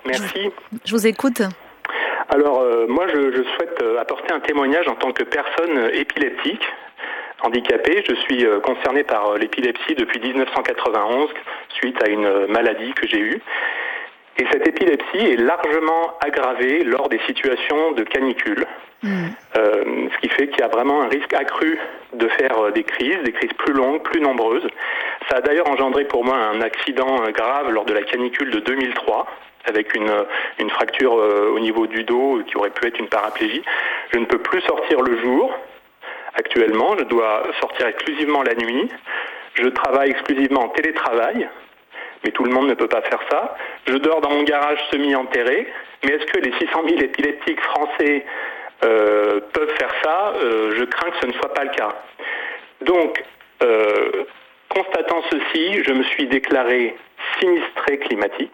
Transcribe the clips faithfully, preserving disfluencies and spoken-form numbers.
merci. Je, je vous écoute. Alors, euh, moi, je, je souhaite apporter un témoignage en tant que personne épileptique, handicapée. Je suis euh, concerné par l'épilepsie depuis dix-neuf cent quatre-vingt-onze, suite à une maladie que j'ai eue. Et cette épilepsie est largement aggravée lors des situations de canicule, mmh. euh, ce qui fait qu'il y a vraiment un risque accru de faire des crises, des crises plus longues, plus nombreuses. Ça a d'ailleurs engendré pour moi un accident grave lors de la canicule de deux mille trois, avec une, une fracture euh, au niveau du dos qui aurait pu être une paraplégie. Je ne peux plus sortir le jour. Actuellement, je dois sortir exclusivement la nuit. Je travaille exclusivement en télétravail. Mais tout le monde ne peut pas faire ça. Je dors dans mon garage semi-enterré. Mais est-ce que les six cent mille épileptiques français euh, peuvent faire ça ? euh, Je crains que ce ne soit pas le cas. Donc, euh, constatant ceci, je me suis déclaré sinistré climatique.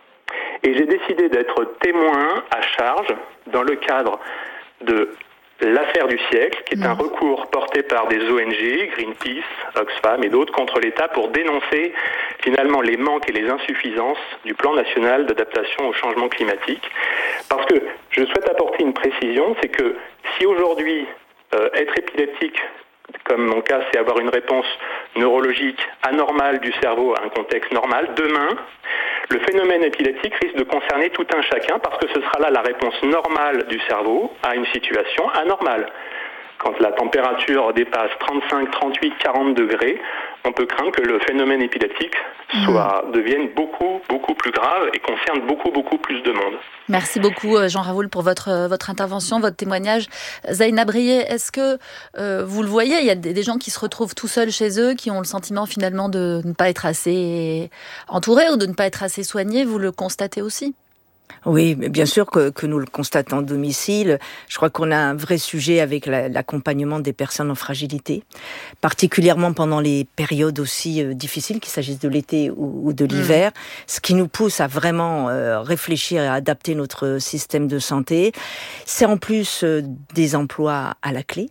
Et j'ai décidé d'être témoin à charge dans le cadre de l'affaire du siècle, qui est mmh. un recours porté par des O N G, Greenpeace, Oxfam et d'autres contre l'État pour dénoncer finalement les manques et les insuffisances du plan national d'adaptation au changement climatique. Parce que je souhaite apporter une précision, c'est que si aujourd'hui euh, être épileptique, comme mon cas, c'est avoir une réponse neurologique anormale du cerveau à un contexte normal, demain, le phénomène épileptique risque de concerner tout un chacun parce que ce sera là la réponse normale du cerveau à une situation anormale. Quand la température dépasse trente-cinq, trente-huit, quarante degrés, on peut craindre que le phénomène épileptique soit, mmh. devienne beaucoup, beaucoup plus grave et concerne beaucoup, beaucoup plus de monde. Merci beaucoup Jean Raoul pour votre, votre intervention, votre témoignage. Zaina Brié, est-ce que euh, vous le voyez, il y a des, des gens qui se retrouvent tout seuls chez eux, qui ont le sentiment finalement de ne pas être assez entourés ou de ne pas être assez soignés, vous le constatez aussi ? Oui, mais bien sûr que, que nous le constatons au domicile. Je crois qu'on a un vrai sujet avec la, l'accompagnement des personnes en fragilité, particulièrement pendant les périodes aussi euh, difficiles, qu'il s'agisse de l'été ou, ou de l'hiver, mmh. ce qui nous pousse à vraiment euh, réfléchir et à adapter notre système de santé. C'est en plus euh, des emplois à la clé.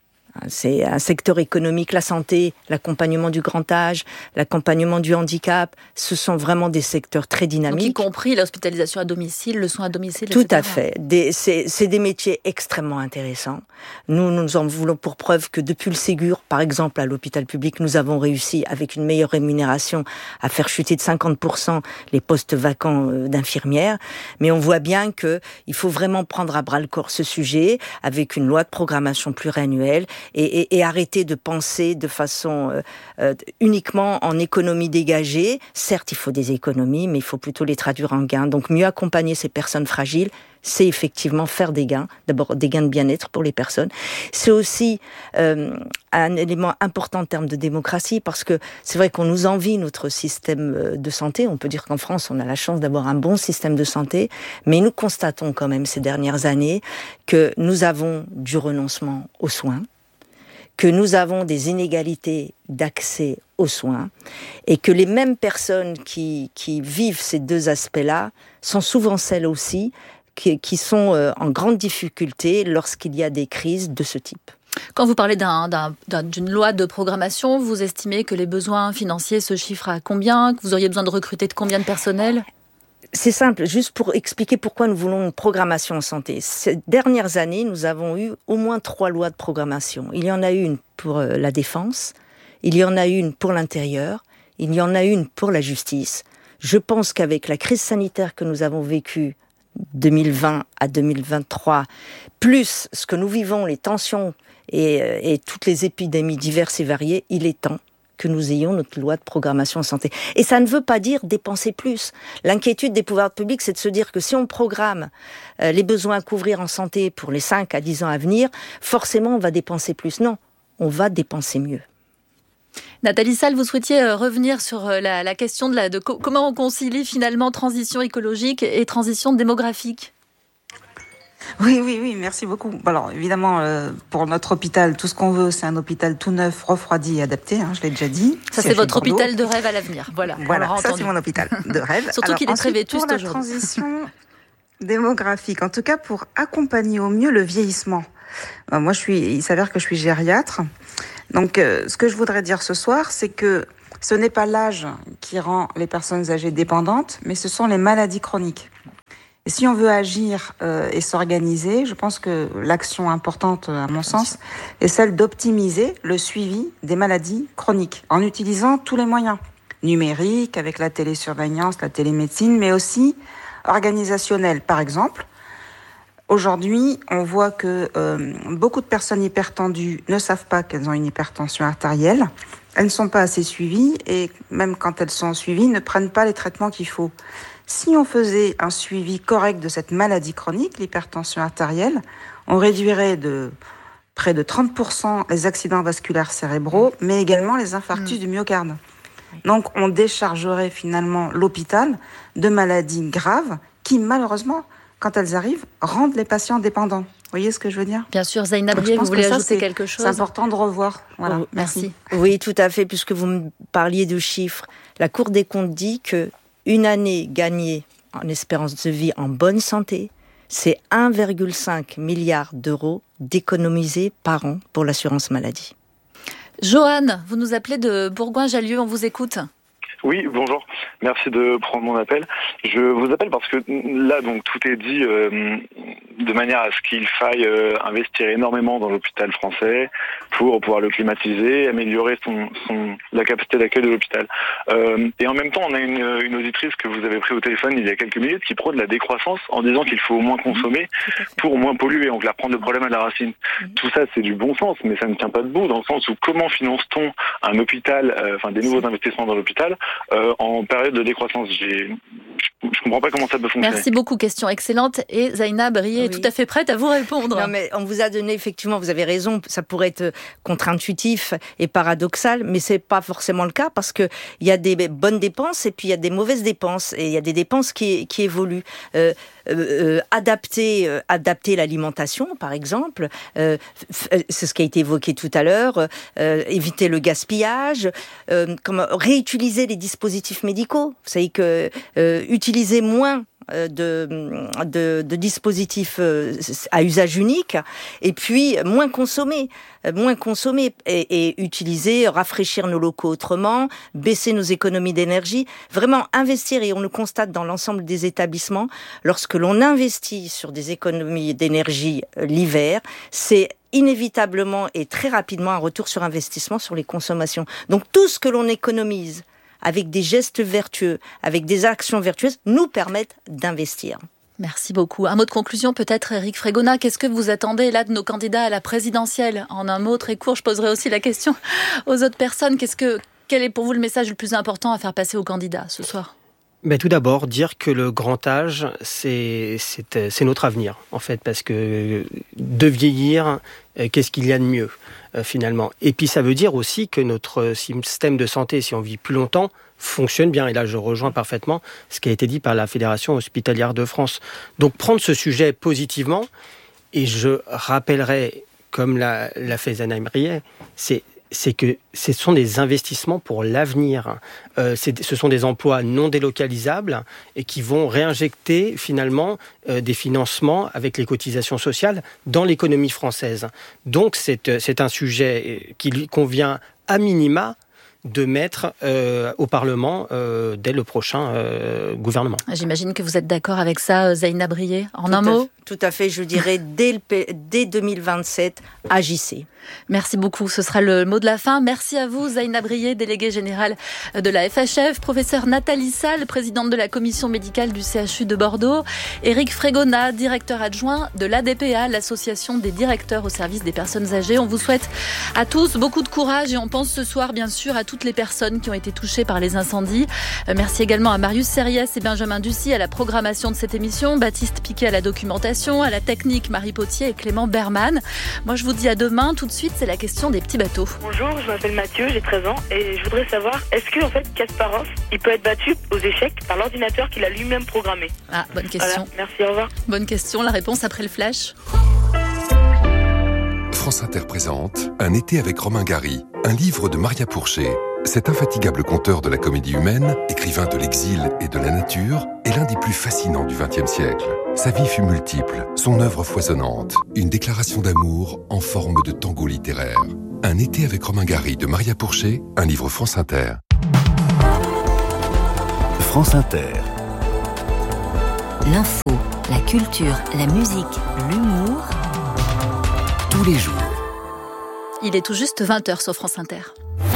C'est un secteur économique, la santé, l'accompagnement du grand âge, l'accompagnement du handicap. Ce sont vraiment des secteurs très dynamiques. Donc, y compris l'hospitalisation à domicile, le soin à domicile, Tout et cetera. à fait. Des, c'est, c'est des métiers extrêmement intéressants. Nous, nous en voulons pour preuve que depuis le Ségur, par exemple, à l'hôpital public, nous avons réussi, avec une meilleure rémunération, à faire chuter de cinquante pour cent les postes vacants d'infirmières. Mais on voit bien que il faut vraiment prendre à bras le corps ce sujet, avec une loi de programmation pluriannuelle, Et, et, et arrêter de penser de façon euh, euh, uniquement en économie dégagée. Certes, il faut des économies, mais il faut plutôt les traduire en gains. Donc, mieux accompagner ces personnes fragiles, c'est effectivement faire des gains. D'abord, des gains de bien-être pour les personnes. C'est aussi euh, un élément important en termes de démocratie, parce que c'est vrai qu'on nous envie notre système de santé. On peut dire qu'en France, on a la chance d'avoir un bon système de santé, mais nous constatons quand même ces dernières années que nous avons du renoncement aux soins, que nous avons des inégalités d'accès aux soins et que les mêmes personnes qui, qui vivent ces deux aspects-là sont souvent celles aussi qui, qui sont en grande difficulté lorsqu'il y a des crises de ce type. Quand vous parlez d'un, d'un, d'un, d'une loi de programmation, vous estimez que les besoins financiers se chiffrent à combien ? Que vous auriez besoin de recruter de combien de personnel ? C'est simple, juste pour expliquer pourquoi nous voulons une programmation en santé. Ces dernières années, nous avons eu au moins trois lois de programmation. Il y en a eu une pour la défense, il y en a eu une pour l'intérieur, il y en a eu une pour la justice. Je pense qu'avec la crise sanitaire que nous avons vécue deux mille vingt à deux mille vingt-trois, plus ce que nous vivons, les tensions et, et toutes les épidémies diverses et variées, il est temps que nous ayons notre loi de programmation en santé. Et ça ne veut pas dire dépenser plus. L'inquiétude des pouvoirs publics, c'est de se dire que si on programme euh, les besoins à couvrir en santé pour les cinq à dix ans à venir, forcément on va dépenser plus. Non, on va dépenser mieux. Nathalie Salle, vous souhaitiez revenir sur la, la question de, la, de co- comment on concilie finalement transition écologique et transition démographique. Oui, oui, oui, merci beaucoup. Alors, évidemment, euh, pour notre hôpital, tout ce qu'on veut, c'est un hôpital tout neuf, refroidi et adapté, hein, je l'ai déjà dit. Ça, c'est votre hôpital de rêve à l'avenir. Voilà, voilà, ça, entendu. C'est mon hôpital de rêve. Surtout Alors, qu'il est ensuite, très vétuste pour la aujourd'hui. transition démographique, en tout cas pour accompagner au mieux le vieillissement. Euh, moi, je suis, il s'avère que je suis gériatre. Donc, euh, ce que je voudrais dire ce soir, c'est que ce n'est pas l'âge qui rend les personnes âgées dépendantes, mais ce sont les maladies chroniques. Et si on veut agir euh, et s'organiser, je pense que l'action importante, à mon sens, est celle d'optimiser le suivi des maladies chroniques en utilisant tous les moyens numériques, avec la télésurveillance, la télémédecine, mais aussi organisationnels. Par exemple, aujourd'hui, on voit que euh, beaucoup de personnes hypertendues ne savent pas qu'elles ont une hypertension artérielle. Elles ne sont pas assez suivies et même quand elles sont suivies, ne prennent pas les traitements qu'il faut. Si on faisait un suivi correct de cette maladie chronique, l'hypertension artérielle, on réduirait de près de trente pour cent les accidents vasculaires cérébraux, mais également les infarctus mmh. du myocarde. Donc on déchargerait finalement l'hôpital de maladies graves qui, malheureusement, quand elles arrivent, rendent les patients dépendants. Vous voyez ce que je veux dire ? Bien sûr, Zaina Brié, vous voulez ça, ajouter quelque chose ? C'est important de revoir. Voilà, oh, merci. Oui, tout à fait, puisque vous me parliez de chiffres. La Cour des comptes dit que une année gagnée en espérance de vie en bonne santé, c'est un virgule cinq milliard d'euros d'économisés par an pour l'assurance maladie. Johan, vous nous appelez de Bourgoin-Jallieu, on vous écoute. Oui, bonjour. Merci de prendre mon appel. Je vous appelle parce que là, donc, tout est dit euh, de manière à ce qu'il faille euh, investir énormément dans l'hôpital français pour pouvoir le climatiser, améliorer son, son la capacité d'accueil de l'hôpital. Euh, et en même temps, on a une, une auditrice que vous avez pris au téléphone il y a quelques minutes qui prône la décroissance en disant qu'il faut moins consommer pour moins polluer, donc la prendre le problème à la racine. Tout ça, c'est du bon sens, mais ça ne tient pas debout dans le sens où comment finance-t-on un hôpital, euh, enfin des nouveaux investissements dans l'hôpital Euh, en période de décroissance. J'ai... Je ne comprends pas comment ça peut fonctionner. Merci beaucoup, question excellente. Et Zaina Brié oui. est tout à fait prête à vous répondre. Non, mais on vous a donné, effectivement, vous avez raison, ça pourrait être contre-intuitif et paradoxal, mais ce n'est pas forcément le cas parce qu'il y a des bonnes dépenses et puis il y a des mauvaises dépenses et il y a des dépenses qui, qui évoluent. Euh, Euh, adapter, euh, adapter l'alimentation, par exemple, euh, f- c'est ce qui a été évoqué tout à l'heure, euh, éviter le gaspillage, euh, comme réutiliser les dispositifs médicaux. Vous savez que euh, utiliser moins De, de, de dispositifs à usage unique et puis moins consommer, moins consommer et, et utiliser, rafraîchir nos locaux autrement, baisser nos économies d'énergie, vraiment investir et on le constate dans l'ensemble des établissements, lorsque l'on investit sur des économies d'énergie l'hiver, c'est inévitablement et très rapidement un retour sur investissement sur les consommations. Donc tout ce que l'on économise avec des gestes vertueux, avec des actions vertueuses, nous permettent d'investir. Merci beaucoup. Un mot de conclusion peut-être, Éric Frégona. Qu'est-ce que vous attendez là de nos candidats à la présidentielle ? En un mot très court, je poserai aussi la question aux autres personnes. Qu'est-ce que, quel est pour vous le message le plus important à faire passer aux candidats ce soir ? Mais tout d'abord, dire que le grand âge, c'est, c'est, c'est notre avenir, en fait, parce que de vieillir, qu'est-ce qu'il y a de mieux, euh, finalement ? Et puis ça veut dire aussi que notre système de santé, si on vit plus longtemps, fonctionne bien. Et là, je rejoins parfaitement ce qui a été dit par la Fédération hospitalière de France. Donc, prendre ce sujet positivement, et je rappellerai, comme l'a, l'a fait Zaina Brié, c'est c'est que ce sont des investissements pour l'avenir. Euh, c'est, ce sont des emplois non délocalisables et qui vont réinjecter finalement euh, des financements avec les cotisations sociales dans l'économie française. Donc c'est, c'est un sujet qui lui convient à minima de mettre euh, au Parlement euh, dès le prochain euh, gouvernement. J'imagine que vous êtes d'accord avec ça, Zaina Brié. En tout un mot ? Tout à fait, je dirais dès, le, dès deux mille vingt-sept, agissez. Merci beaucoup, ce sera le mot de la fin. Merci à vous, Zaina Brié, déléguée générale de la F H F, professeur Nathalie Salle, présidente de la commission médicale du C H U de Bordeaux, Éric Frégona, directeur adjoint de l'A D P A, l'association des directeurs au service des personnes âgées. On vous souhaite à tous beaucoup de courage et on pense ce soir bien sûr à toutes les personnes qui ont été touchées par les incendies. Merci également à Marius Sériès et Benjamin Ducy à la programmation de cette émission, Baptiste Piquet à la documentation, à la technique Marie Potier et Clément Berman. Moi je vous dis à demain. Tout de suite, c'est la question des petits bateaux. Bonjour, je m'appelle Mathieu, j'ai treize ans et je voudrais savoir, est-ce que en fait Kasparov, il peut être battu aux échecs par l'ordinateur qu'il a lui-même programmé ? Ah, bonne question. Voilà, merci, au revoir. Bonne question, la réponse après le flash. France Inter présente Un été avec Romain Gary, un livre de Maria Pourchet. Cet infatigable conteur de la comédie humaine, écrivain de l'exil et de la nature, est l'un des plus fascinants du vingtième siècle. Sa vie fut multiple, son œuvre foisonnante, une déclaration d'amour en forme de tango littéraire. Un été avec Romain Gary de Maria Pourchet, un livre France Inter. France Inter. L'info. la culture, la musique, l'humour, tous les jours. Il est tout juste vingt heures sur France Inter.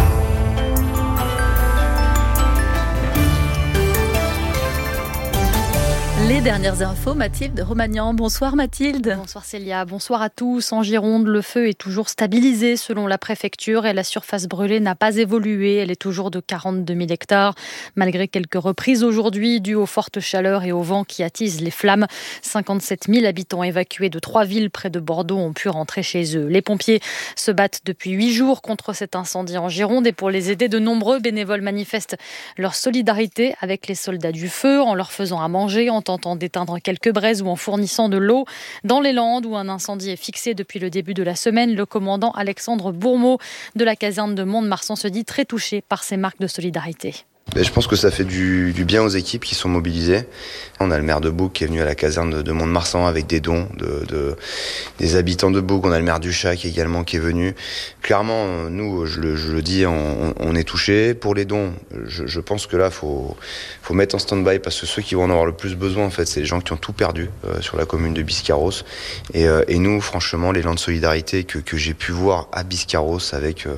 Les dernières infos, Mathilde Romagnan. Bonsoir Mathilde. Bonsoir Célia, bonsoir à tous. En Gironde, le feu est toujours stabilisé selon la préfecture et la surface brûlée n'a pas évolué. Elle est toujours de quarante-deux mille hectares. Malgré quelques reprises aujourd'hui dues aux fortes chaleurs et au vent qui attisent les flammes, cinquante-sept mille habitants évacués de trois villes près de Bordeaux ont pu rentrer chez eux. Les pompiers se battent depuis huit jours contre cet incendie en Gironde et pour les aider, de nombreux bénévoles manifestent leur solidarité avec les soldats du feu en leur faisant à manger, en tentant d'éteindre quelques braises ou en fournissant de l'eau. Dans les Landes, où un incendie est fixé depuis le début de la semaine, le commandant Alexandre Bourmeau de la caserne de Mont-de-Marsan se dit très touché par ces marques de solidarité. Je pense que ça fait du, du bien aux équipes qui sont mobilisées. On a le maire de Bouc qui est venu à la caserne de, de Mont-de-Marsan avec des dons de, de, des habitants de Bouc. On a le maire du Chat qui également qui est venu. Clairement, nous, je le, je le dis, on, on est touchés. Pour les dons, je, je pense que là, faut, faut mettre en stand-by parce que ceux qui vont en avoir le plus besoin, en fait, c'est les gens qui ont tout perdu euh, sur la commune de Biscarrosse. Et, euh, et nous, franchement, l'élan de solidarité que, que j'ai pu voir à Biscarrosse avec... Euh,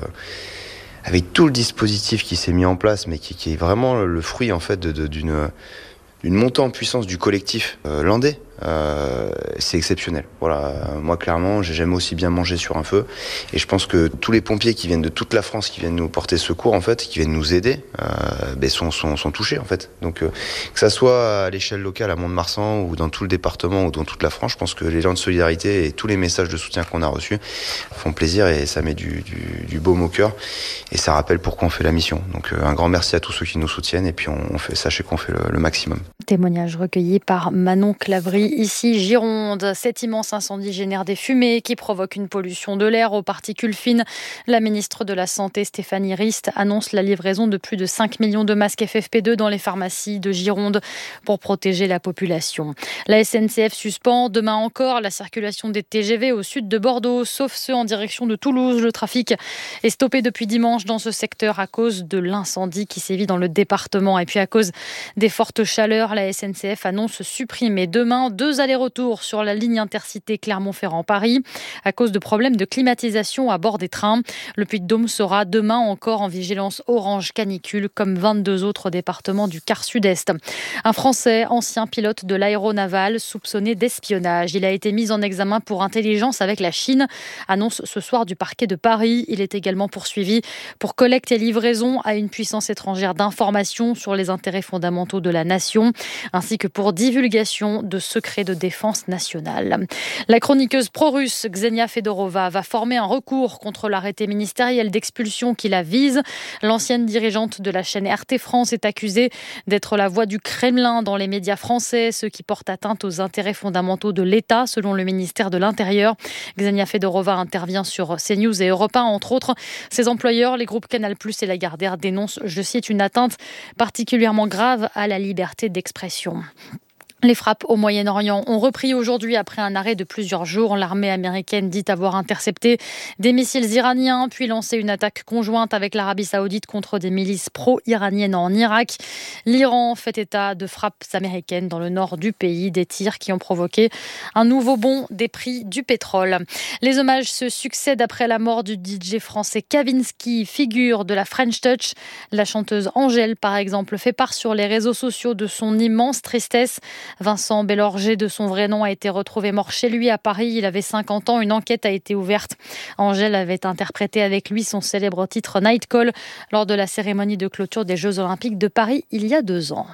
avec tout le dispositif qui s'est mis en place, mais qui, qui est vraiment le fruit en fait de, de, d'une, d'une montée en puissance du collectif euh, landais. Euh, c'est exceptionnel. Voilà, moi clairement, j'ai jamais aussi bien mangé sur un feu, et je pense que tous les pompiers qui viennent de toute la France, qui viennent nous porter secours en fait, qui viennent nous aider, euh, ben sont, sont sont touchés en fait. Donc euh, que ça soit à l'échelle locale à Mont-de-Marsan ou dans tout le département ou dans toute la France, je pense que l'élan de solidarité et tous les messages de soutien qu'on a reçus font plaisir et ça met du, du, du baume au cœur et ça rappelle pourquoi on fait la mission. Donc euh, un grand merci à tous ceux qui nous soutiennent et puis on, on fait, sachez qu'on fait le, le maximum. Témoignage recueilli par Manon Clavry. Ici, Gironde, cet immense incendie génère des fumées qui provoquent une pollution de l'air aux particules fines. La ministre de la Santé, Stéphanie Rist, annonce la livraison de plus de cinq millions de masques F F P deux dans les pharmacies de Gironde pour protéger la population. La S N C F suspend demain encore la circulation des T G V au sud de Bordeaux, sauf ceux en direction de Toulouse. Le trafic est stoppé depuis dimanche dans ce secteur à cause de l'incendie qui sévit dans le département. Et puis à cause des fortes chaleurs, la S N C F annonce supprimer demain deux allers-retour sur la ligne intercité Clermont-Ferrand-Paris à cause de problèmes de climatisation à bord des trains. Le Puy-de-Dôme sera demain encore en vigilance orange canicule comme vingt-deux autres départements du quart sud-est. Un Français, ancien pilote de l'aéronaval, soupçonné d'espionnage. Il a été mis en examen pour intelligence avec la Chine, annonce ce soir du parquet de Paris. Il est également poursuivi pour collecte et livraison à une puissance étrangère d'informations sur les intérêts fondamentaux de la nation, ainsi que pour divulgation de secrets de défense nationale. La chroniqueuse pro-russe Ksenia Fedorova va former un recours contre l'arrêté ministériel d'expulsion qui la vise. L'ancienne dirigeante de la chaîne R T France est accusée d'être la voix du Kremlin dans les médias français, ce qui porte atteinte aux intérêts fondamentaux de l'État, selon le ministère de l'Intérieur. Ksenia Fedorova intervient sur CNews et Europe un, entre autres. Ses employeurs, les groupes Canal plus et Lagardère, dénoncent, je cite, une atteinte particulièrement grave à la liberté d'expression. Les frappes au Moyen-Orient ont repris aujourd'hui après un arrêt de plusieurs jours. L'armée américaine dit avoir intercepté des missiles iraniens, puis lancé une attaque conjointe avec l'Arabie saoudite contre des milices pro-iraniennes en Irak. L'Iran fait état de frappes américaines dans le nord du pays, des tirs qui ont provoqué un nouveau bond des prix du pétrole. Les hommages se succèdent après la mort du D J français Kavinsky, figure de la French Touch. La chanteuse Angèle, par exemple, fait part sur les réseaux sociaux de son immense tristesse. Vincent Bellorger, de son vrai nom, a été retrouvé mort chez lui à Paris. Il avait cinquante ans. Une enquête a été ouverte. Angèle avait interprété avec lui son célèbre titre Night Call lors de la cérémonie de clôture des Jeux Olympiques de Paris il y a deux ans.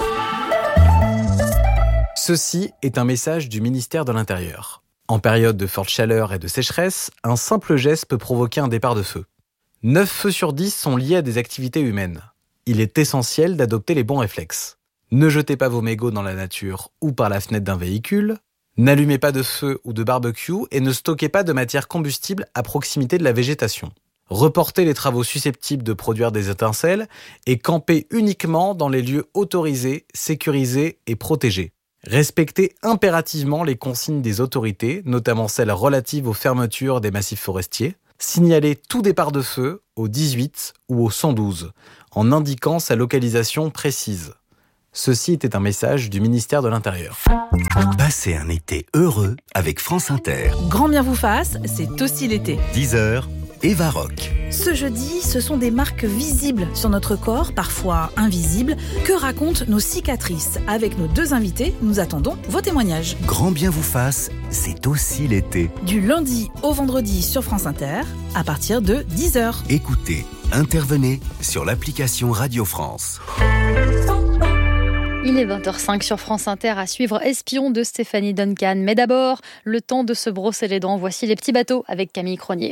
Ceci est un message du ministère de l'Intérieur. En période de forte chaleur et de sécheresse, un simple geste peut provoquer un départ de feu. neuf feux sur dix sont liés à des activités humaines. Il est essentiel d'adopter les bons réflexes. Ne jetez pas vos mégots dans la nature ou par la fenêtre d'un véhicule. N'allumez pas de feu ou de barbecue et ne stockez pas de matière combustible à proximité de la végétation. Reportez les travaux susceptibles de produire des étincelles et campez uniquement dans les lieux autorisés, sécurisés et protégés. Respectez impérativement les consignes des autorités, notamment celles relatives aux fermetures des massifs forestiers. Signalez tout départ de feu au dix-huit ou au cent douze, en indiquant sa localisation précise. Ceci était un message du ministère de l'Intérieur. Passez un été heureux avec France Inter. Grand bien vous fasse, c'est aussi l'été. dix heures, Eva Rock. Ce jeudi, ce sont des marques visibles sur notre corps, parfois invisibles. Que racontent nos cicatrices ? Avec nos deux invités, nous attendons vos témoignages. Grand bien vous fasse, c'est aussi l'été. Du lundi au vendredi sur France Inter, à partir de dix heures. Écoutez, intervenez sur l'application Radio France. Il est vingt heures cinq sur France Inter, à suivre Espion de Stéphanie Duncan. Mais d'abord, le temps de se brosser les dents. Voici les petits bateaux avec Camille Cronier.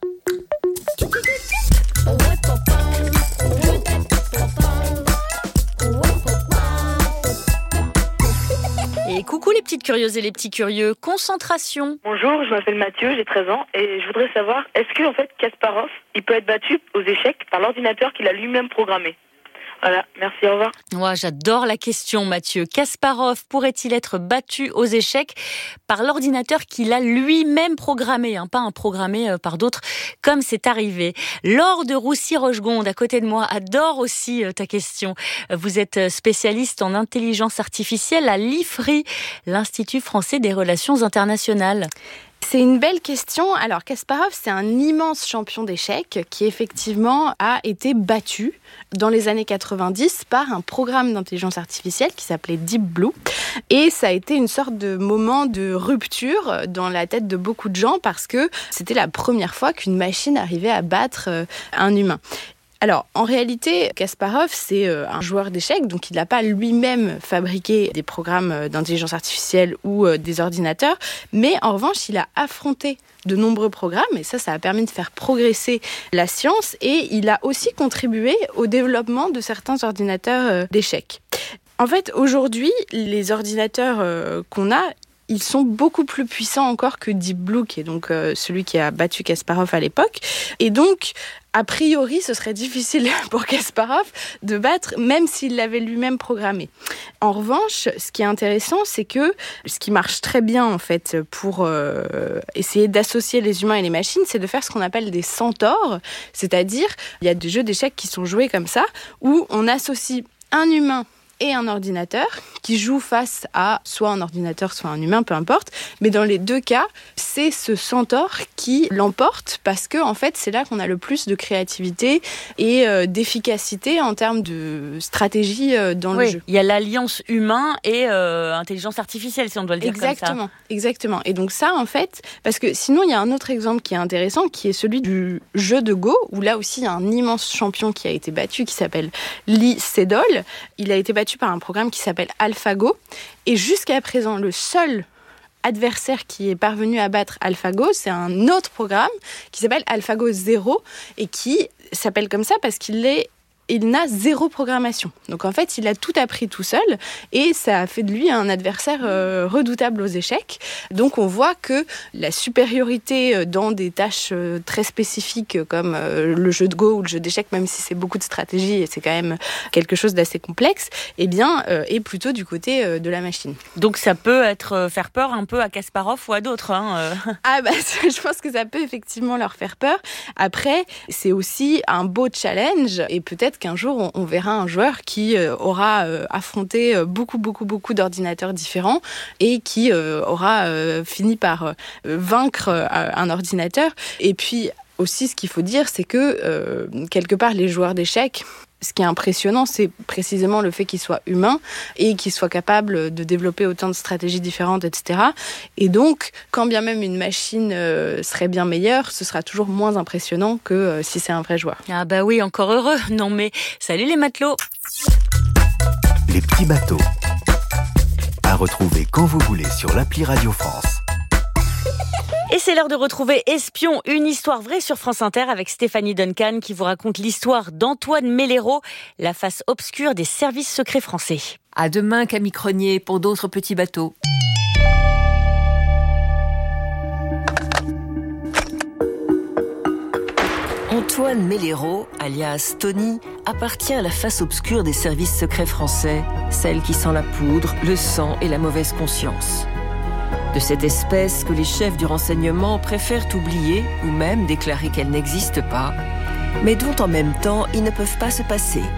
Et coucou les petites curieuses et les petits curieux, concentration. Bonjour, je m'appelle Mathieu, j'ai treize ans et je voudrais savoir, est-ce que en fait Kasparov, il peut être battu aux échecs par l'ordinateur qu'il a lui-même programmé ? Voilà, merci, au revoir. Ouais, j'adore la question, Mathieu. Kasparov pourrait-il être battu aux échecs par l'ordinateur qu'il a lui-même programmé, hein, pas un programmé par d'autres, comme c'est arrivé. Laure de Roussy-Rochegonde, à côté de moi, adore aussi ta question. Vous êtes spécialiste en intelligence artificielle à l'I F R I, l'Institut français des relations internationales. C'est une belle question. Alors, Kasparov, c'est un immense champion d'échecs qui, effectivement, a été battu dans les années quatre-vingt-dix par un programme d'intelligence artificielle qui s'appelait Deep Blue. Et ça a été une sorte de moment de rupture dans la tête de beaucoup de gens parce que c'était la première fois qu'une machine arrivait à battre un humain. Alors, en réalité, Kasparov, c'est un joueur d'échecs, donc il n'a pas lui-même fabriqué des programmes d'intelligence artificielle ou des ordinateurs, mais en revanche, il a affronté de nombreux programmes, et ça, ça a permis de faire progresser la science, et il a aussi contribué au développement de certains ordinateurs d'échecs. En fait, aujourd'hui, les ordinateurs qu'on a, ils sont beaucoup plus puissants encore que Deep Blue, qui est donc euh, celui qui a battu Kasparov à l'époque. Et donc, a priori, ce serait difficile pour Kasparov de battre, même s'il l'avait lui-même programmé. En revanche, ce qui est intéressant, c'est que ce qui marche très bien, en fait, pour euh, essayer d'associer les humains et les machines, c'est de faire ce qu'on appelle des centaures. C'est-à-dire, il y a des jeux d'échecs qui sont joués comme ça, où on associe un humain et un ordinateur qui joue face à soit un ordinateur, soit un humain, peu importe. Mais dans les deux cas, c'est ce centaure qui l'emporte parce que, en fait, c'est là qu'on a le plus de créativité et euh, d'efficacité en termes de stratégie euh, dans oui, le jeu. Il y a l'alliance humain et euh, intelligence artificielle, si on doit le dire exactement, comme ça. Exactement. Et donc ça, en fait, parce que sinon, il y a un autre exemple qui est intéressant, qui est celui du jeu de Go, où là aussi, il y a un immense champion qui a été battu, qui s'appelle Lee Sedol. Il a été battu par un programme qui s'appelle AlphaGo. Et jusqu'à présent, le seul adversaire qui est parvenu à battre AlphaGo, c'est un autre programme qui s'appelle AlphaGo Zero et qui s'appelle comme ça parce qu'il est il n'a zéro programmation. Donc en fait, il a tout appris tout seul et ça a fait de lui un adversaire euh, redoutable aux échecs. Donc on voit que la supériorité dans des tâches euh, très spécifiques comme euh, le jeu de Go ou le jeu d'échecs, même si c'est beaucoup de stratégie et c'est quand même quelque chose d'assez complexe, eh bien, euh, est plutôt du côté euh, de la machine. Donc ça peut être euh, faire peur un peu à Kasparov ou à d'autres. Hein, euh. Ah bah, je pense que ça peut effectivement leur faire peur. Après, c'est aussi un beau challenge et peut-être qu'un jour, on verra un joueur qui euh, aura euh, affronté euh, beaucoup, beaucoup, beaucoup d'ordinateurs différents et qui euh, aura euh, fini par euh, vaincre euh, un ordinateur. Et puis, aussi, ce qu'il faut dire, c'est que, euh, quelque part, les joueurs d'échecs, ce qui est impressionnant, c'est précisément le fait qu'ils soient humains et qu'ils soient capables de développer autant de stratégies différentes, et cetera. Et donc, quand bien même une machine euh, serait bien meilleure, ce sera toujours moins impressionnant que euh, si c'est un vrai joueur. Ah bah oui, encore heureux. Non mais, salut les matelots. Les petits bateaux. À retrouver quand vous voulez sur l'appli Radio France. Et c'est l'heure de retrouver Espion, une histoire vraie sur France Inter avec Stéphanie Duncan qui vous raconte l'histoire d'Antoine Mellero, la face obscure des services secrets français. À demain, Camille Cronier, pour d'autres petits bateaux. Antoine Mellero, alias Tony, appartient à la face obscure des services secrets français, celle qui sent la poudre, le sang et la mauvaise conscience. De cette espèce que les chefs du renseignement préfèrent oublier ou même déclarer qu'elle n'existe pas, mais dont en même temps ils ne peuvent pas se passer.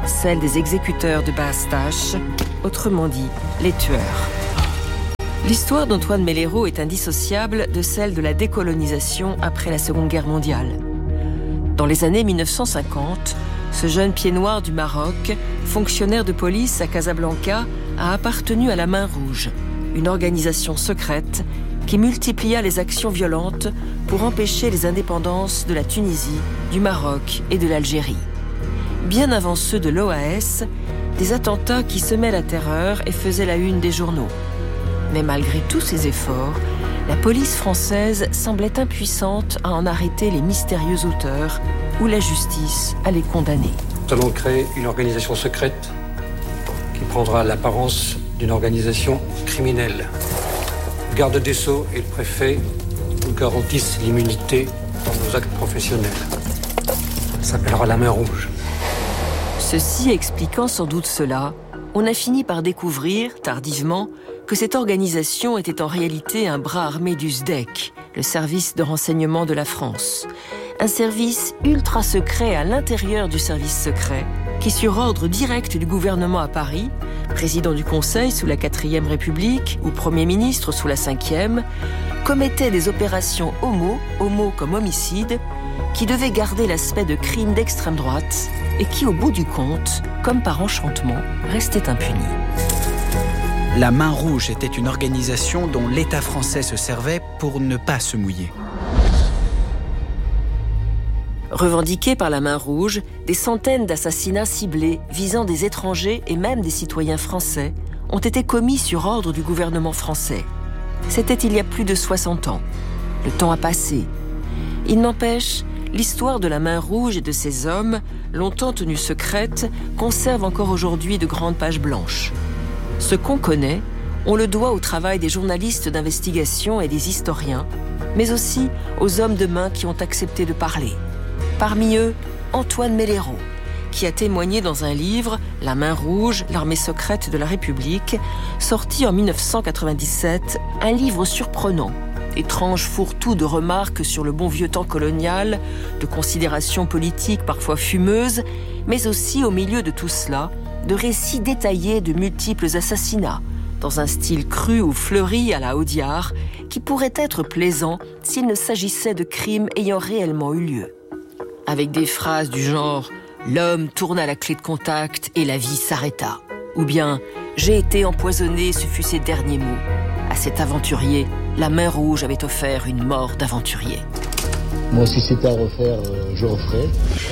celle des exécuteurs de basse tâche, autrement dit, les tueurs. L'histoire d'Antoine Mellero est indissociable de celle de la décolonisation après la Seconde Guerre mondiale. Dans les années mille neuf cent cinquante, ce jeune pied noir du Maroc, fonctionnaire de police à Casablanca, a appartenu à la Main Rouge, une organisation secrète qui multiplia les actions violentes pour empêcher les indépendances de la Tunisie, du Maroc et de l'Algérie. Bien avant ceux de l'O A S, des attentats qui semaient la terreur et faisaient la une des journaux. Mais malgré tous ces efforts, la police française semblait impuissante à en arrêter les mystérieux auteurs ou la justice à les condamner. Nous allons créer une organisation secrète qui prendra l'apparence d'une organisation criminelle. Le garde des Sceaux et le préfet nous garantissent l'immunité dans nos actes professionnels. Ça s'appellera la Main Rouge. Ceci expliquant sans doute cela, on a fini par découvrir, tardivement, que cette organisation était en réalité un bras armé du S D E C, le service de renseignement de la France. Un service ultra secret à l'intérieur du service secret, qui sur ordre direct du gouvernement à Paris, président du Conseil sous la quatrième République ou Premier ministre sous la cinquième, commettait des opérations homo, homo comme homicide, qui devaient garder l'aspect de crimes d'extrême droite et qui, au bout du compte, comme par enchantement, restaient impunis. La Main Rouge était une organisation dont l'État français se servait pour ne pas se mouiller. Revendiqués par la Main Rouge, des centaines d'assassinats ciblés visant des étrangers et même des citoyens français ont été commis sur ordre du gouvernement français. C'était il y a plus de soixante ans. Le temps a passé. Il n'empêche, l'histoire de la Main Rouge et de ses hommes, longtemps tenue secrète, conserve encore aujourd'hui de grandes pages blanches. Ce qu'on connaît, on le doit au travail des journalistes d'investigation et des historiens, mais aussi aux hommes de main qui ont accepté de parler. Parmi eux, Antoine Mellero, qui a témoigné dans un livre, La Main Rouge, l'armée secrète de la République, sorti en mille neuf cent quatre-vingt-dix-sept, un livre surprenant, étrange fourre-tout de remarques sur le bon vieux temps colonial, de considérations politiques parfois fumeuses, mais aussi au milieu de tout cela, de récits détaillés de multiples assassinats, dans un style cru ou fleuri à la Audiard, qui pourrait être plaisant s'il ne s'agissait de crimes ayant réellement eu lieu. Avec des phrases du genre « L'homme tourna la clé de contact et la vie s'arrêta » ou bien « J'ai été empoisonné, ce fut ses derniers mots ». À cet aventurier, la Main Rouge avait offert une mort d'aventurier. Moi, si c'était à refaire, euh, je referais.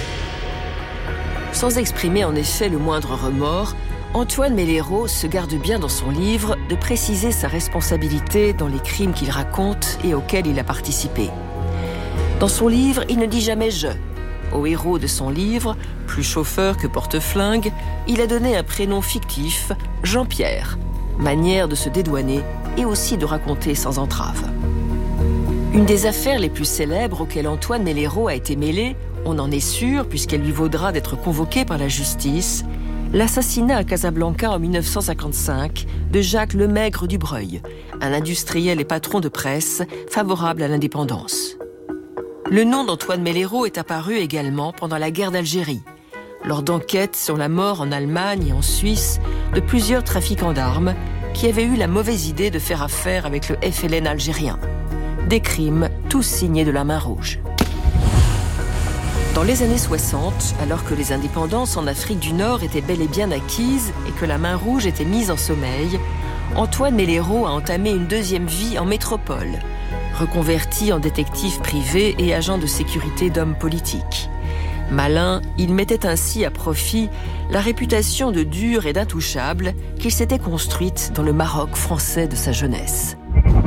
Sans exprimer en effet le moindre remords, Antoine Mellero se garde bien dans son livre de préciser sa responsabilité dans les crimes qu'il raconte et auxquels il a participé. Dans son livre, il ne dit jamais « je ». Au héros de son livre, plus chauffeur que porte-flingue, il a donné un prénom fictif, Jean-Pierre, manière de se dédouaner et aussi de raconter sans entrave. Une des affaires les plus célèbres auxquelles Antoine Mellero a été mêlé, on en est sûr puisqu'elle lui vaudra d'être convoqué par la justice, l'assassinat à Casablanca en mille neuf cent cinquante-cinq de Jacques Lemaigre du Breuil, un industriel et patron de presse favorable à l'indépendance. Le nom d'Antoine Mellero est apparu également pendant la guerre d'Algérie, lors d'enquêtes sur la mort en Allemagne et en Suisse de plusieurs trafiquants d'armes qui avaient eu la mauvaise idée de faire affaire avec le F L N algérien. Des crimes tous signés de la Main Rouge. Dans les années soixante, alors que les indépendances en Afrique du Nord étaient bel et bien acquises et que la Main Rouge était mise en sommeil, Antoine Mellero a entamé une deuxième vie en métropole, reconverti en détective privé et agent de sécurité d'hommes politiques. Malin, il mettait ainsi à profit la réputation de dur et d'intouchable qu'il s'était construite dans le Maroc français de sa jeunesse.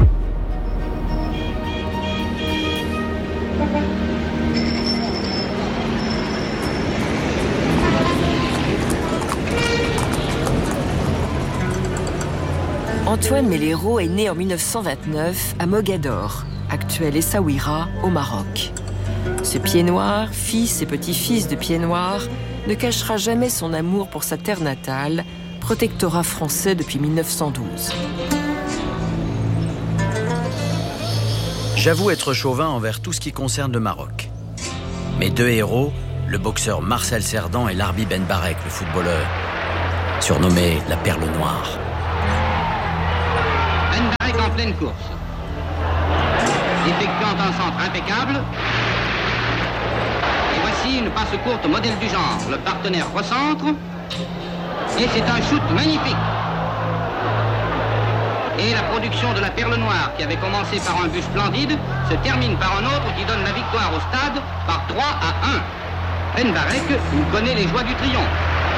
Antoine Mellero est né en mille neuf cent vingt-neuf à Mogador, actuel Essaouira, au Maroc. Ce pied noir, fils et petit-fils de pied noir, ne cachera jamais son amour pour sa terre natale, protectorat français depuis mille neuf cent douze. J'avoue être chauvin envers tout ce qui concerne le Maroc. Mes deux héros, le boxeur Marcel Cerdan et Larbi Ben Barek, le footballeur, surnommé la Perle Noire. Ben Barek en pleine course, effectuant un centre impeccable. Et voici une passe courte modèle du genre. Le partenaire recentre. Et c'est un shoot magnifique. Et la production de la Perle Noire, qui avait commencé par un but splendide, se termine par un autre qui donne la victoire au stade par trois à un. Ben Barek, il connaît les joies du triomphe.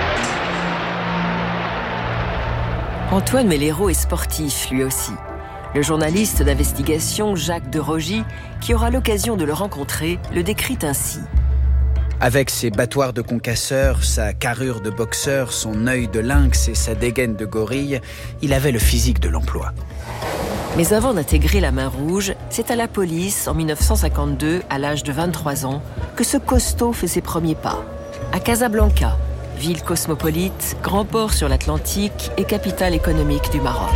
Antoine Mellero est sportif, lui aussi. Le journaliste d'investigation Jacques de Rogy, qui aura l'occasion de le rencontrer, le décrit ainsi. Avec ses battoirs de concasseur, sa carrure de boxeur, son œil de lynx et sa dégaine de gorille, il avait le physique de l'emploi. Mais avant d'intégrer la Main Rouge, c'est à la police, en dix-neuf cent cinquante-deux, à l'âge de vingt-trois ans, que ce costaud fait ses premiers pas. À Casablanca, ville cosmopolite, grand port sur l'Atlantique et capitale économique du Maroc.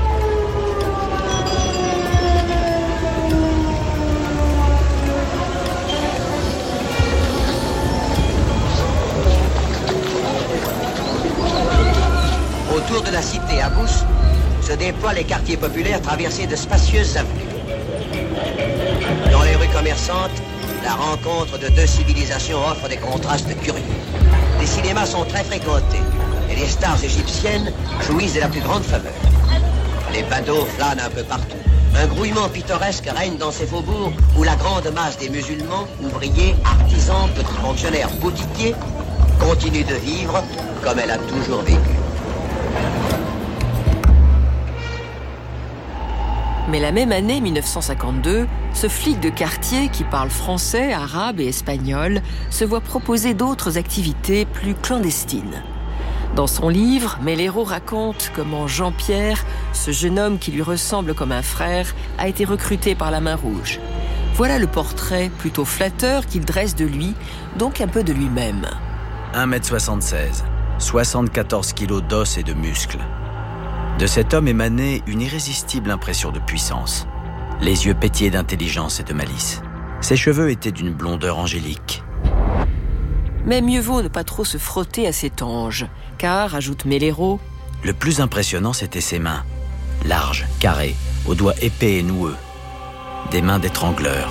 Autour de la cité Abous se déploient les quartiers populaires traversés de spacieuses avenues. Dans les rues commerçantes, la rencontre de deux civilisations offre des contrastes curieux. Les cinémas sont très fréquentés et les stars égyptiennes jouissent de la plus grande faveur. Les badauds flânent un peu partout. Un grouillement pittoresque règne dans ces faubourgs où la grande masse des musulmans, ouvriers, artisans, petits fonctionnaires, boutiquiers continue de vivre comme elle a toujours vécu. Mais la même année, dix-neuf cent cinquante-deux, ce flic de quartier qui parle français, arabe et espagnol se voit proposer d'autres activités plus clandestines. Dans son livre, Mellero raconte comment Jean-Pierre, ce jeune homme qui lui ressemble comme un frère, a été recruté par la Main Rouge. Voilà le portrait plutôt flatteur qu'il dresse de lui, donc un peu de lui-même. un mètre soixante-seize, soixante-quatorze kilos d'os et de muscles. De cet homme émanait une irrésistible impression de puissance. Les yeux pétillaient d'intelligence et de malice. Ses cheveux étaient d'une blondeur angélique. Mais mieux vaut ne pas trop se frotter à cet ange, car, ajoute Mellero, le plus impressionnant, c'était ses mains. Larges, carrées, aux doigts épais et noueux. Des mains d'étrangleur.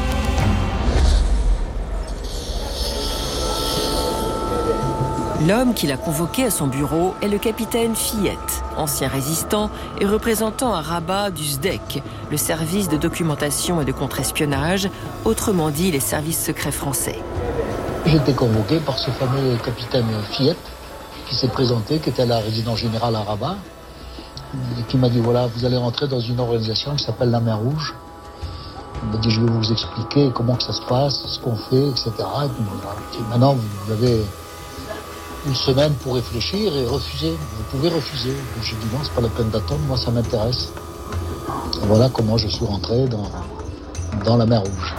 L'homme qu'il a convoqué à son bureau est le capitaine Fillette, ancien résistant et représentant à Rabat du S D E C, le service de documentation et de contre-espionnage, autrement dit les services secrets français. J'ai été convoqué par ce fameux capitaine Fillette qui s'est présenté, qui était à la résidence générale à Rabat, et qui m'a dit voilà, vous allez rentrer dans une organisation qui s'appelle la Main Rouge. Il m'a dit je vais vous expliquer comment que ça se passe, ce qu'on fait, et cetera. Et puis, voilà. Et maintenant vous avez une semaine pour réfléchir et refuser. Vous pouvez refuser. J'ai dit non, c'est pas la peine d'attendre, moi ça m'intéresse. Et voilà comment je suis rentré dans, dans la Main Rouge.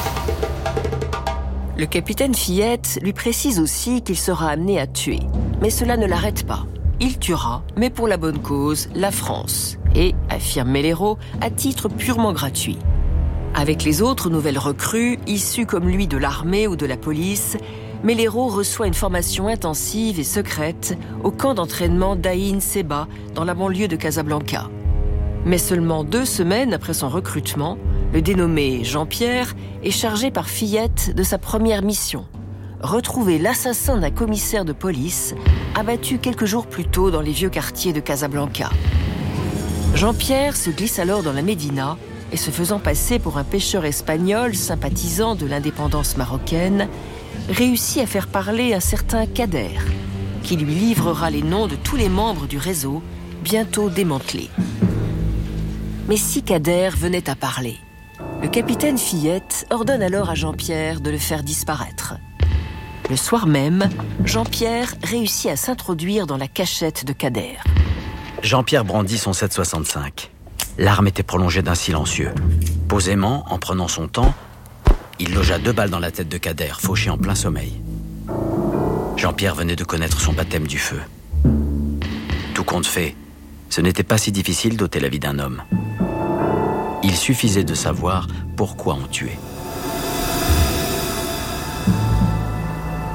Le capitaine Fillette lui précise aussi qu'il sera amené à tuer. Mais cela ne l'arrête pas. Il tuera, mais pour la bonne cause, la France. Et, affirme Mellero, à titre purement gratuit. Avec les autres nouvelles recrues, issues comme lui de l'armée ou de la police, Mellero reçoit une formation intensive et secrète au camp d'entraînement d'Aïn Seba, dans la banlieue de Casablanca. Mais seulement deux semaines après son recrutement, le dénommé Jean-Pierre est chargé par Fillette de sa première mission, retrouver l'assassin d'un commissaire de police abattu quelques jours plus tôt dans les vieux quartiers de Casablanca. Jean-Pierre se glisse alors dans la Médina et, se faisant passer pour un pêcheur espagnol sympathisant de l'indépendance marocaine, réussit à faire parler un certain Kader, qui lui livrera les noms de tous les membres du réseau, bientôt démantelé. Mais si Kader venait à parler, le capitaine Fillette ordonne alors à Jean-Pierre de le faire disparaître. Le soir même, Jean-Pierre réussit à s'introduire dans la cachette de Kader. Jean-Pierre brandit son sept soixante-cinq. L'arme était prolongée d'un silencieux. Posément, en prenant son temps, il logea deux balles dans la tête de Kader, fauché en plein sommeil. Jean-Pierre venait de connaître son baptême du feu. Tout compte fait, ce n'était pas si difficile d'ôter la vie d'un homme. Il suffisait de savoir pourquoi on tuait.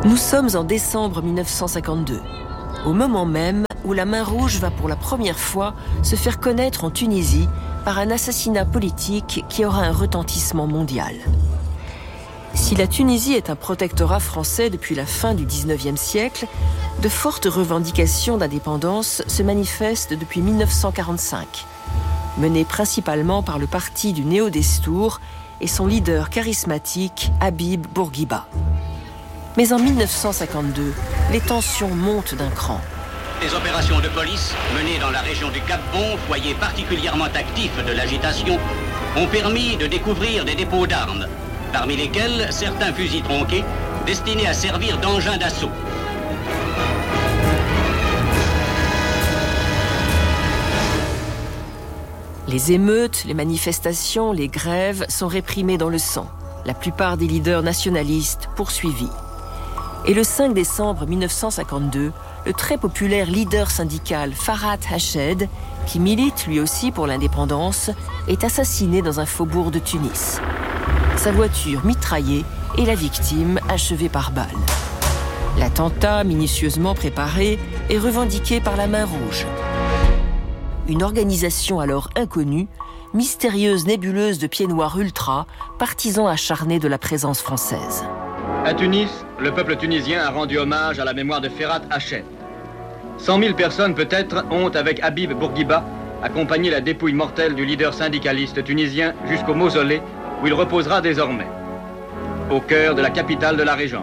Nous sommes en décembre mille neuf cent cinquante-deux, au moment même où la Main Rouge va pour la première fois se faire connaître en Tunisie par un assassinat politique qui aura un retentissement mondial. Si la Tunisie est un protectorat français depuis la fin du dix-neuvième siècle, de fortes revendications d'indépendance se manifestent depuis mille neuf cent quarante-cinq, menées principalement par le parti du Néo-Destour et son leader charismatique Habib Bourguiba. Mais en mille neuf cent cinquante-deux, les tensions montent d'un cran. Les opérations de police menées dans la région du Cap-Bon, foyer particulièrement actif de l'agitation, ont permis de découvrir des dépôts d'armes, parmi lesquels certains fusils tronqués destinés à servir d'engins d'assaut. Les émeutes, les manifestations, les grèves sont réprimées dans le sang. La plupart des leaders nationalistes poursuivis. Et le cinq décembre mille neuf cent cinquante-deux, le très populaire leader syndical Farhat Hached, qui milite lui aussi pour l'indépendance, est assassiné dans un faubourg de Tunis. Sa voiture mitraillée et la victime achevée par balle. L'attentat, minutieusement préparé, est revendiqué par la Main Rouge. Une organisation alors inconnue, mystérieuse nébuleuse de pieds noirs ultra, partisans acharnés de la présence française. À Tunis, le peuple tunisien a rendu hommage à la mémoire de Farhat Hached. Cent mille personnes peut-être ont, avec Habib Bourguiba, accompagné la dépouille mortelle du leader syndicaliste tunisien jusqu'au mausolée où il reposera désormais, au cœur de la capitale de la Régence.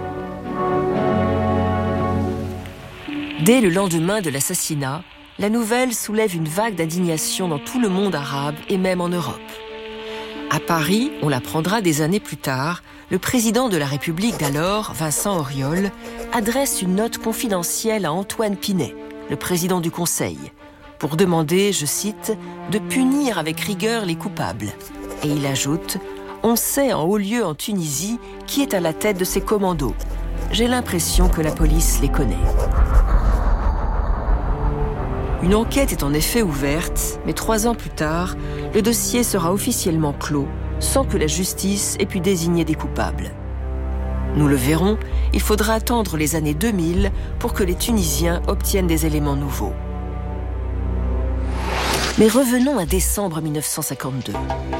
Dès le lendemain de l'assassinat, la nouvelle soulève une vague d'indignation dans tout le monde arabe et même en Europe. À Paris, on l'apprendra des années plus tard, le président de la République d'alors, Vincent Auriol, adresse une note confidentielle à Antoine Pinet, le président du Conseil, pour demander, je cite, de punir avec rigueur les coupables. Et il ajoute « On sait en haut lieu en Tunisie qui est à la tête de ces commandos. J'ai l'impression que la police les connaît. » Une enquête est en effet ouverte, mais trois ans plus tard, le dossier sera officiellement clos, sans que la justice ait pu désigner des coupables. Nous le verrons, il faudra attendre les années deux mille pour que les Tunisiens obtiennent des éléments nouveaux. Mais revenons à décembre mille neuf cent cinquante-deux.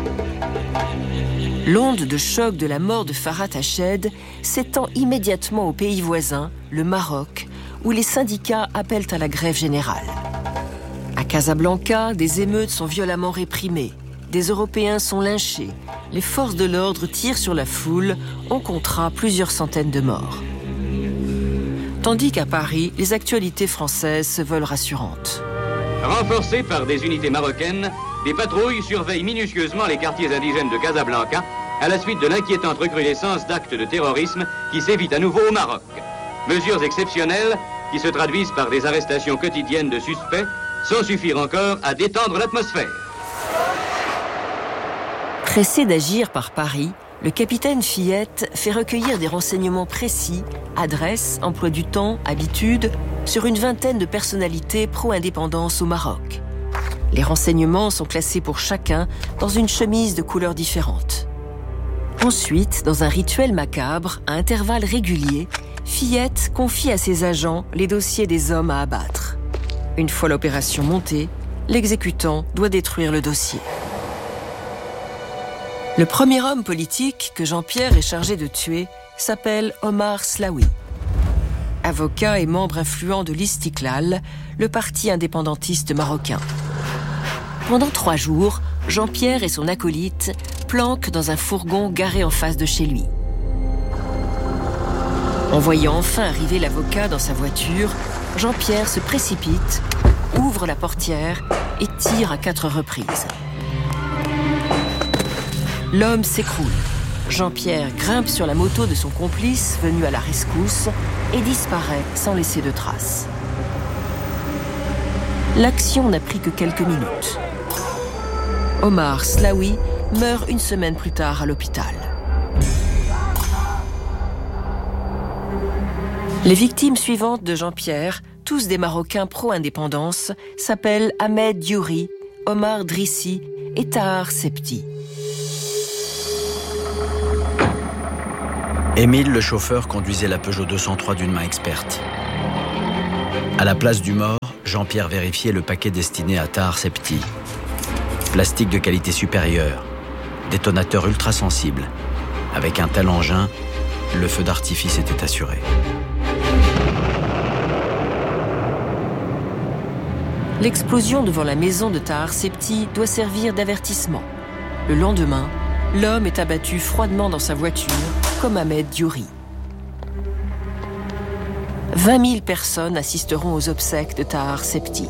L'onde de choc de la mort de Farhat Hached s'étend immédiatement au pays voisin, le Maroc, où les syndicats appellent à la grève générale. À Casablanca, des émeutes sont violemment réprimées, des Européens sont lynchés, les forces de l'ordre tirent sur la foule, on comptera plusieurs centaines de morts. Tandis qu'à Paris, les actualités françaises se veulent rassurantes. Renforcées par des unités marocaines, des patrouilles surveillent minutieusement les quartiers indigènes de Casablanca à la suite de l'inquiétante recrudescence d'actes de terrorisme qui sévit à nouveau au Maroc. Mesures exceptionnelles qui se traduisent par des arrestations quotidiennes de suspects sans suffire encore à détendre l'atmosphère. Pressé d'agir par Paris, le capitaine Fillette fait recueillir des renseignements précis, adresses, emploi du temps, habitudes, sur une vingtaine de personnalités pro-indépendance au Maroc. Les renseignements sont classés pour chacun dans une chemise de couleurs différentes. Ensuite, dans un rituel macabre, à intervalles réguliers, Fillette confie à ses agents les dossiers des hommes à abattre. Une fois l'opération montée, l'exécutant doit détruire le dossier. Le premier homme politique que Jean-Pierre est chargé de tuer s'appelle Omar Slaoui. Avocat et membre influent de l'Istiklal, le parti indépendantiste marocain. Pendant trois jours, Jean-Pierre et son acolyte planquent dans un fourgon garé en face de chez lui. En voyant enfin arriver l'avocat dans sa voiture, Jean-Pierre se précipite, ouvre la portière et tire à quatre reprises. L'homme s'écroule. Jean-Pierre grimpe sur la moto de son complice venu à la rescousse et disparaît sans laisser de traces. L'action n'a pris que quelques minutes. Omar Slaoui meurt une semaine plus tard à l'hôpital. Les victimes suivantes de Jean-Pierre, tous des Marocains pro-indépendance, s'appellent Ahmed Diouri, Omar Drissi et Tahar Septi. Émile, le chauffeur, conduisait la Peugeot deux cent trois d'une main experte. À la place du mort, Jean-Pierre vérifiait le paquet destiné à Tahar Septi. Plastique de qualité supérieure, détonateur ultra sensible. Avec un tel engin, le feu d'artifice était assuré. L'explosion devant la maison de Tahar Septi doit servir d'avertissement. Le lendemain, l'homme est abattu froidement dans sa voiture, comme Ahmed Diouri. vingt mille personnes assisteront aux obsèques de Tahar Septi.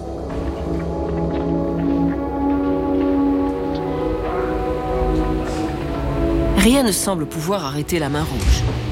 Rien ne semble pouvoir arrêter la main rouge.